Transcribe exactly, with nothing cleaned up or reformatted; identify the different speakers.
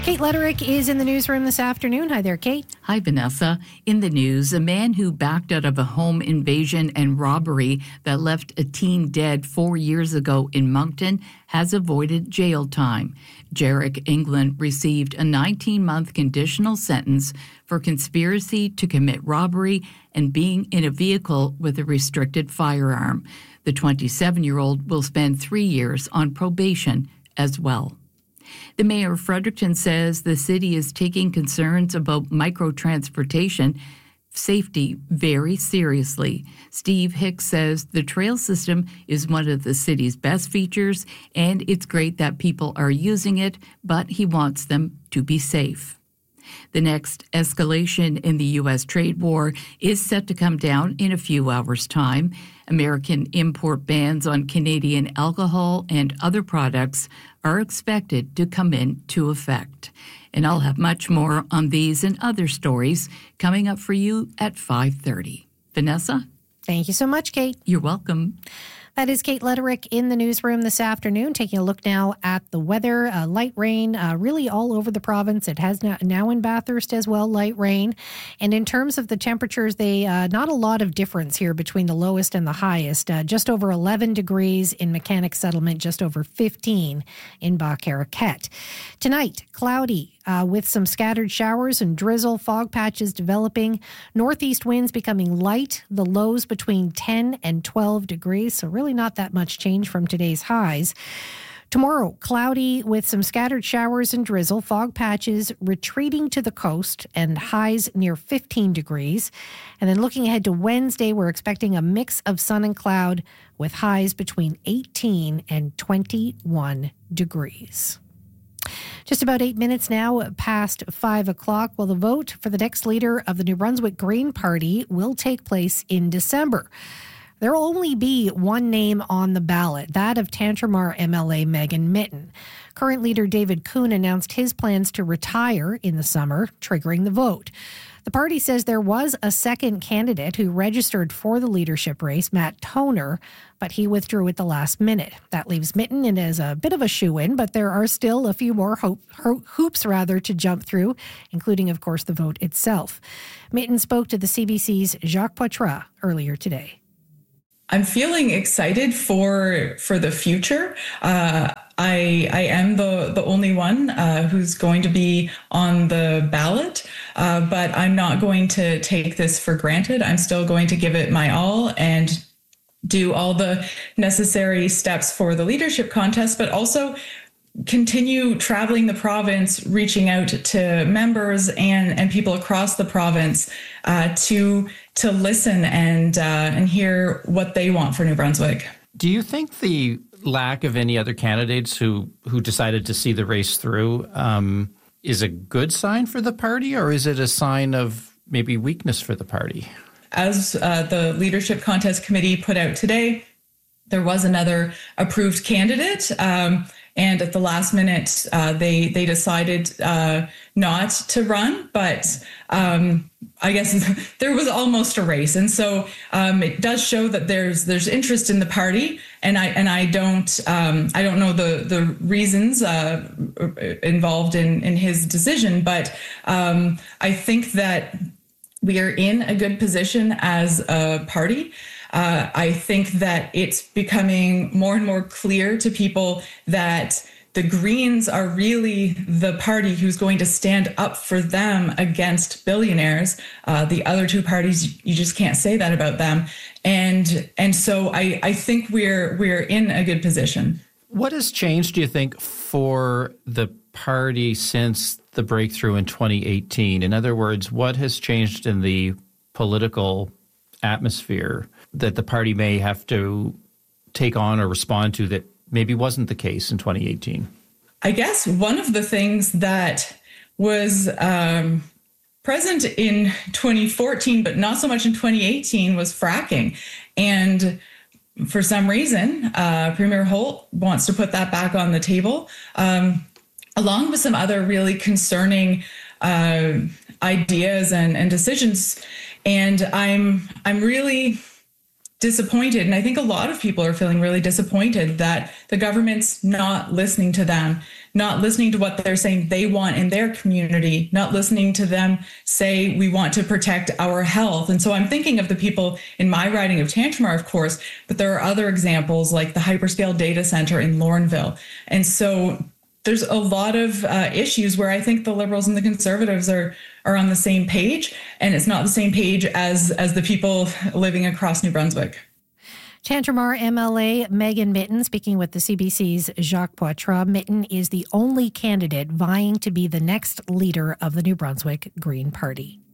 Speaker 1: Kate Letterick is in the newsroom this afternoon. Hi there, Kate.
Speaker 2: Hi, Vanessa. In the news, a man who backed out of a home invasion and robbery that left a teen dead four years ago in Moncton has avoided jail time. Jarek England received a nineteen-month conditional sentence for conspiracy to commit robbery and being in a vehicle with a restricted firearm. The twenty-seven-year-old will spend three years on probation as well. The mayor of Fredericton says the city is taking concerns about microtransportation safety very seriously. Steve Hicks says the trail system is one of the city's best features, and it's great that people are using it, but he wants them to be safe. The next escalation in the U S trade war is set to come down in a few hours' time. American import bans on Canadian alcohol and other products are expected to come into effect. And I'll have much more on these and other stories coming up for you at five thirty. Vanessa?
Speaker 1: Thank you so much, Kate.
Speaker 2: You're welcome.
Speaker 1: That is Kate Letterick in the newsroom this afternoon, taking a look now at the weather. Uh, light rain uh, really all over the province. It has now, now in Bathurst as well, light rain. And in terms of the temperatures, they uh, not a lot of difference here between the lowest and the highest. Uh, just over eleven degrees in Mechanic Settlement, just over fifteen in Bas-Caraquet. Tonight, cloudy. Uh, with some scattered showers and drizzle, fog patches developing, northeast winds becoming light, the lows between ten and twelve degrees, so really not that much change from today's highs. Tomorrow, cloudy with some scattered showers and drizzle, fog patches retreating to the coast and highs near fifteen degrees. And then looking ahead to Wednesday, we're expecting a mix of sun and cloud with highs between eighteen and twenty-one degrees. Just about eight minutes now past five o'clock. Well, the vote for the next leader of the New Brunswick Green Party will take place in December. There will only be one name on the ballot, that of Tantramar M L A Megan Mitten. Current leader David Kuhn announced his plans to retire in the summer, triggering the vote. The party says there was a second candidate who registered for the leadership race, Matt Toner, but he withdrew at the last minute. That leaves Mitten in as a bit of a shoo-in, but there are still a few more ho- ho- hoops rather to jump through, including, of course, the vote itself. Mitten spoke to the C B C's Jacques Poitras earlier today.
Speaker 3: I'm feeling excited for for the future. Uh, I I am the the only one uh, who's going to be on the ballot, uh, but I'm not going to take this for granted. I'm still going to give it my all and do all the necessary steps for the leadership contest, but also continue traveling the province, reaching out to members and, and people across the province uh, to to listen and uh, and hear what they want for New Brunswick.
Speaker 4: Do you think the lack of any other candidates who, who decided to see the race through um, is a good sign for the party, or is it a sign of maybe weakness for the party?
Speaker 3: As uh, the Leadership Contest Committee put out today, there was another approved candidate. Um, And at the last minute, uh, they they decided uh, not to run. But um, I guess there was almost a race, and so um, it does show that there's there's interest in the party. And I and I don't um, I don't know the the reasons uh, involved in in his decision, but um, I think that we are in a good position as a party. Uh, I think that it's becoming more and more clear to people that the Greens are really the party who's going to stand up for them against billionaires. Uh, the other two parties, you just can't say that about them. And and so I, I think we're we're in a good position.
Speaker 4: What has changed, do you think, for the party since the breakthrough in twenty eighteen? In other words, what has changed in the political atmosphere that the party may have to take on or respond to that maybe wasn't the case in twenty eighteen?
Speaker 3: I guess one of the things that was um, present in twenty fourteen, but not so much in twenty eighteen, was fracking. And for some reason, uh, Premier Holt wants to put that back on the table, um, along with some other really concerning uh, ideas and, and decisions. And I'm I'm really disappointed, and I think a lot of people are feeling really disappointed that the government's not listening to them, not listening to what they're saying they want in their community, not listening to them say we want to protect our health. And so I'm thinking of the people in my riding of Tantramar, of course, but there are other examples like the hyperscale data center in Lorneville. And so there's a lot of uh, issues where I think the Liberals and the Conservatives are are on the same page, and it's not the same page as as the people living across New Brunswick.
Speaker 1: Tantramar M L A Megan Mitton speaking with the C B C's Jacques Poitras. Mitton is the only candidate vying to be the next leader of the New Brunswick Green Party.